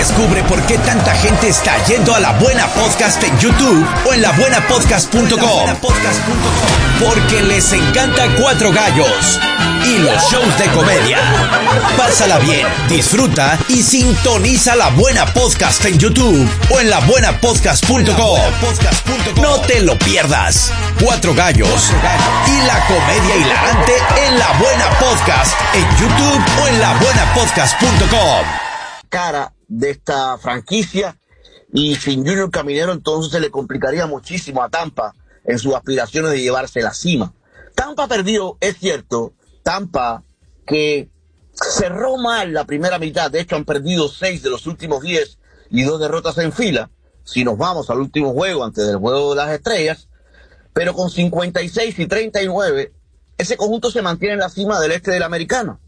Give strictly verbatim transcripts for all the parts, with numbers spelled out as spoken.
Descubre por qué tanta gente está yendo a La Buena Podcast en YouTube o en la buena podcast punto com. Porque les encanta Cuatro Gallos y los shows de comedia. Pásala bien, disfruta y sintoniza La Buena Podcast en YouTube o en la buena podcast punto com. No te lo pierdas. Cuatro Gallos y la comedia hilarante en La Buena Podcast en YouTube o en la buena podcast punto com. Cara de esta franquicia, y sin Junior Caminero entonces se le complicaría muchísimo a Tampa en sus aspiraciones de llevarse la cima. Tampa perdió, es cierto, Tampa que cerró mal la primera mitad, de hecho han perdido seis de los últimos diez y dos derrotas en fila, si nos vamos al último juego antes del juego de las estrellas, pero con cincuenta y seis y treinta y nueve, ese conjunto se mantiene en la cima del este de la Americana.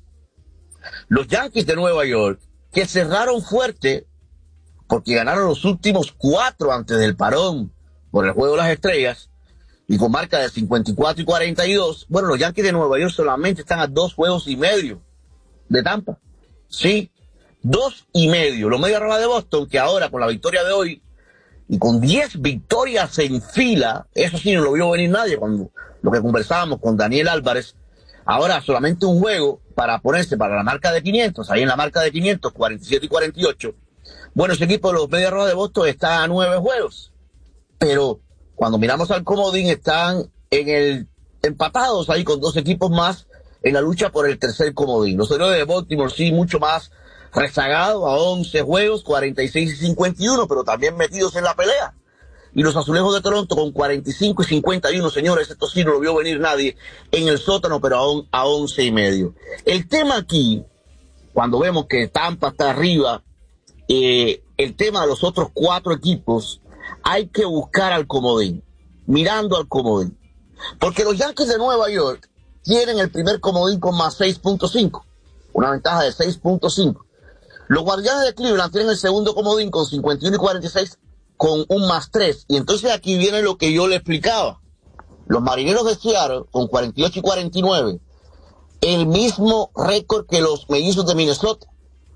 Los Yankees de Nueva York, que cerraron fuerte, porque ganaron los últimos cuatro antes del parón por el juego de las estrellas, y con marca de cincuenta y cuatro y cuarenta y dos, bueno, los Yankees de Nueva York solamente están a dos juegos y medio de Tampa. Sí, dos y medio. Los Medias Rojas de Boston, que ahora con la victoria de hoy, y con diez victorias en fila, eso sí no lo vio venir nadie cuando lo que conversábamos con Daniel Álvarez, ahora solamente un juego para ponerse para la marca de quinientos, ahí en la marca de quinientos, cuarenta y siete y cuarenta y ocho. Bueno, ese equipo de los Medias Rojas de Boston está a nueve juegos, pero cuando miramos al comodín están en el empatados ahí con dos equipos más en la lucha por el tercer comodín. Los Orioles de Baltimore sí mucho más rezagados a once juegos, cuarenta y seis y cincuenta y uno, pero también metidos en la pelea. Y los Azulejos de Toronto con cuarenta y cinco y cincuenta y uno, señores, esto sí no lo vio venir nadie en el sótano, pero aún a once y medio. El tema aquí, cuando vemos que Tampa está arriba, eh, el tema de los otros cuatro equipos, hay que buscar al comodín, mirando al comodín. Porque los Yankees de Nueva York tienen el primer comodín con más seis punto cinco, una ventaja de seis punto cinco. Los Guardianes de Cleveland tienen el segundo comodín con cincuenta y uno y cuarenta y seis, con un más tres. Y entonces aquí viene lo que yo le explicaba. Los Marineros de Seattle con cuarenta y ocho y cuarenta y nueve, el mismo récord que los Mellizos de Minnesota.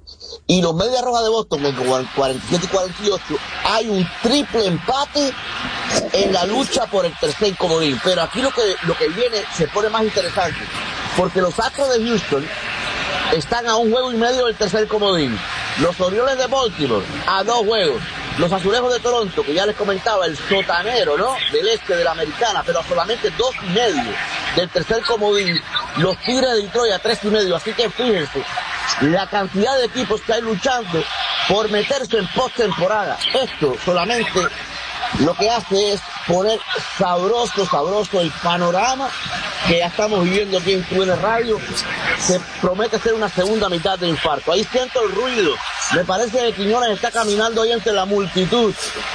Y los Medias Rojas de Boston con cuarenta y siete y cuarenta y ocho, hay un triple empate en la lucha por el tercer comodín. Pero aquí lo que, lo que viene se pone más interesante, porque los Astros de Houston están a un juego y medio del tercer comodín. Los Orioles de Baltimore a dos juegos. Los Azulejos de Toronto, que ya les comentaba, el sotanero, ¿no?, del este de la Americana, pero a solamente dos y medio del tercer comodín. Los Tigres de Detroit a tres y medio. Así que fíjense la cantidad de equipos que hay luchando por meterse en postemporada. Esto solamente lo que hace es poner sabroso, sabroso el panorama que ya estamos viviendo aquí en Q N Radio. Se promete ser una segunda mitad de infarto. Ahí siento el ruido. Me parece que Quiñones está caminando ahí entre la multitud.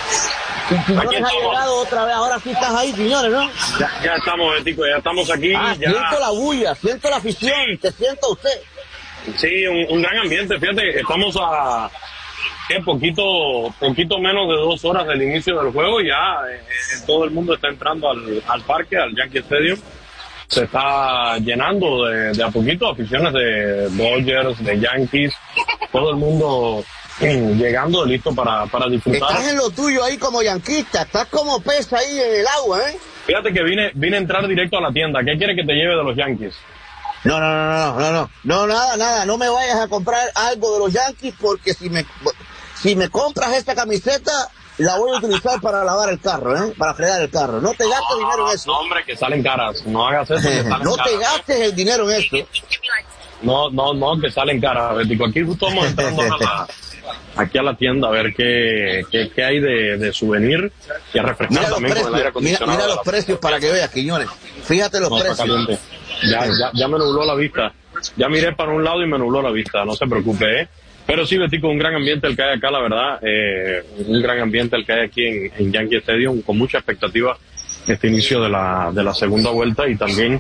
Y Quiñones ha llegado otra vez. Ahora sí estás ahí, Quiñones, ¿no? Ya, ya estamos, Betico, ya estamos aquí. Ah, ya. Siento la bulla, siento la afición. ¿Te siento usted? Sí, un, un gran ambiente. Fíjate, estamos a ¿qué? poquito poquito menos de dos horas del inicio del juego. Ya eh, todo el mundo está entrando al, al parque, al Yankee Stadium. Se está llenando de, de a poquito, aficiones de Dodgers, de Yankees, todo el mundo eh, llegando listo para, para disfrutar. Estás en lo tuyo ahí como yanquista, estás como pez ahí en el agua, ¿eh? Fíjate que vine, vine a entrar directo a la tienda. ¿Qué quiere que te lleve de los Yankees? No, no, no, no, no, no, no, nada, nada, no me vayas a comprar algo de los Yankees, porque si me, si me compras esta camiseta, la voy a utilizar para lavar el carro, ¿eh? Para fregar el carro. No te gastes no, dinero en eso. No, hombre, que salen caras. No hagas eso, que salen no caras. te gastes el dinero en eso. No, no, no, que salen caras, Betico. Aquí justo vamos entrando a la, aquí a la tienda a ver qué, qué, qué hay de, de souvenir y a refrescar también con el aire acondicionado. Mira, mira los precios para que veas, Quiñones. Fíjate los no, precios. Ya, ya, ya me nubló la vista. Ya miré para un lado y me nubló la vista. No se preocupe, ¿eh? Pero sí, Betico, un gran ambiente el que hay acá, la verdad. Eh, un gran ambiente el que hay aquí en, en Yankee Stadium, con mucha expectativa este inicio de la, de la segunda vuelta y también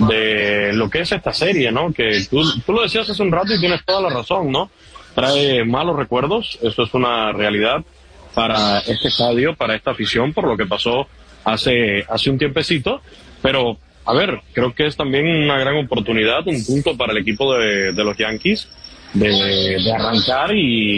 de lo que es esta serie, ¿no? Que tú, tú lo decías hace un rato y tienes toda la razón, ¿no? Trae malos recuerdos, eso es una realidad para este estadio, para esta afición, por lo que pasó hace, hace un tiempecito, pero a ver, creo que es también una gran oportunidad, un punto para el equipo de, de los Yankees de, de arrancar y